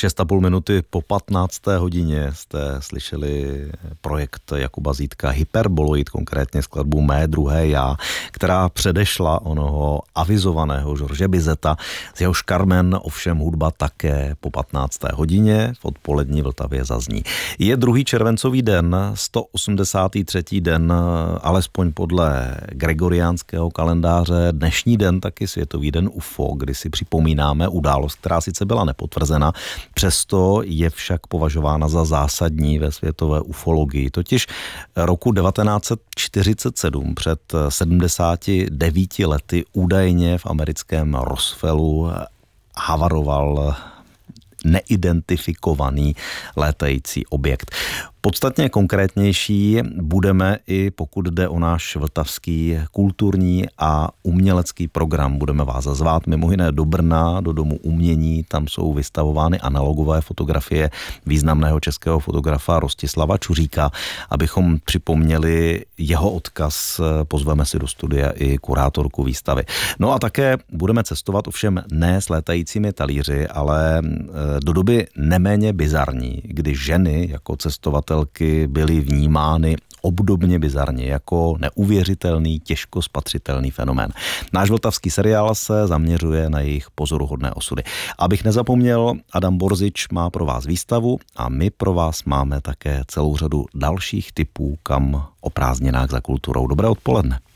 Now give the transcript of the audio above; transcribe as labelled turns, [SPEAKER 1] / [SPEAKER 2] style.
[SPEAKER 1] 6,5 minuty po 15. hodině jste slyšeli projekt Jakuba Zídka Hyperboloid, konkrétně skladbu Mé druhé já, která předešla onoho avizovaného George Bizeta, z jehož Carmen ovšem hudba také po 15. hodině v odpolední Vltavě zazní. Je 2. červencový den, 183. den, alespoň podle gregoriánského kalendáře, dnešní den taky Světový den UFO, kdy si připomínáme událost, která sice byla nepotvrzena, přesto je však považována za zásadní ve světové ufologii. Totiž roku 1947, před 79 lety, údajně v americkém Roswellu havaroval neidentifikovaný létající objekt. Podstatně konkrétnější budeme i pokud jde o náš vltavský kulturní a umělecký program. Budeme vás zvát mimo jiné do Brna, do Domu umění. Tam jsou vystavovány analogové fotografie významného českého fotografa Rostislava Čuříka. Abychom připomněli jeho odkaz, pozveme si do studia i kurátorku výstavy. No a také budeme cestovat ovšem ne s létajícími talíři, ale do doby neméně bizarní, kdy ženy jako cestovatelky byly vnímány obdobně bizarně jako neuvěřitelný, těžko spatřitelný fenomén. Náš vltavský seriál se zaměřuje na jejich pozoruhodné osudy. Abych nezapomněl, Adam Borzič má pro vás výstavu a my pro vás máme také celou řadu dalších tipů, kam o prázdninách za kulturou. Dobré odpoledne.